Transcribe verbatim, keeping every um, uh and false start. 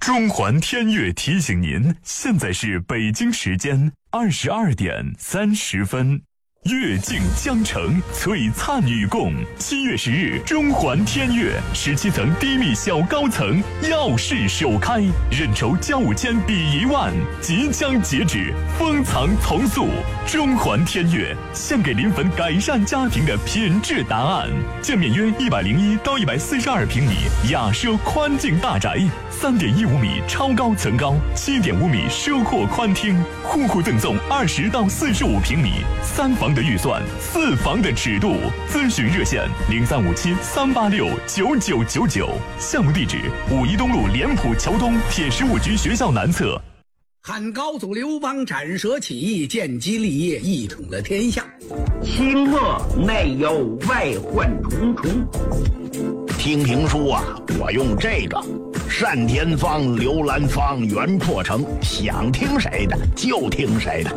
中环天悦提醒您，现在是北京时间二十二点三十分。阅尽江城，璀璨与共。七月十日，中环天悦十七层低密小高层耀世首开，认筹交五千抵一万，即将截止，封藏从速。中环天悦献给临汾改善家庭的品质答案。建面约一百零一到一百四十二平米雅奢宽净大宅，三点一五米超高层高，七点五米奢阔宽厅，户户赠送二十到四十五平米三房的预算，四房的尺度。咨询热线零三五七三八六九九九九，项目地址五一东路联普桥东铁十五局学校南侧。 汉高祖刘邦斩蛇起义，建基立业，一统了天下。 清末内忧外患重重。 听评书啊，我用这个单田芳、刘兰芳、袁阔成，想听谁的就听谁的。